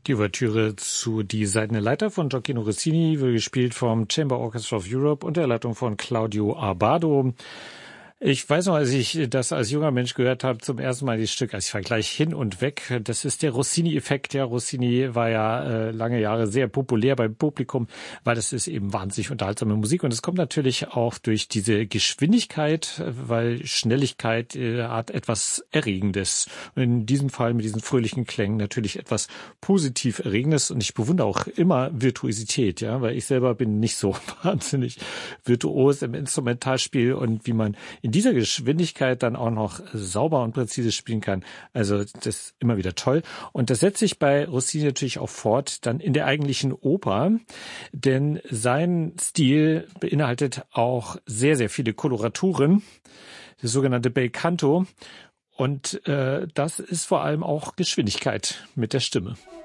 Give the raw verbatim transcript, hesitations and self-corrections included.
Die Ouvertüre zu Die Seidene Leiter von Gioacchino Rossini wird gespielt vom Chamber Orchestra of Europe unter der Leitung von Claudio Abbado. Ich weiß noch, als ich das als junger Mensch gehört habe, zum ersten Mal dieses Stück, also ich war gleich hin und weg. Das ist der Rossini-Effekt. Ja, Rossini war ja äh, lange Jahre sehr populär beim Publikum, weil das ist eben wahnsinnig unterhaltsame Musik. Und es kommt natürlich auch durch diese Geschwindigkeit, weil Schnelligkeit äh, hat etwas Erregendes. Und in diesem Fall mit diesen fröhlichen Klängen natürlich etwas positiv Erregendes. Und ich bewundere auch immer Virtuosität, ja, weil ich selber bin nicht so wahnsinnig virtuos im Instrumentalspiel und wie man in dieser Geschwindigkeit dann auch noch sauber und präzise spielen kann. Also das ist immer wieder toll. Und das setzt sich bei Rossini natürlich auch fort, dann in der eigentlichen Oper, denn sein Stil beinhaltet auch sehr, sehr viele Koloraturen, das sogenannte Bel Canto. Und äh, das ist vor allem auch Geschwindigkeit mit der Stimme.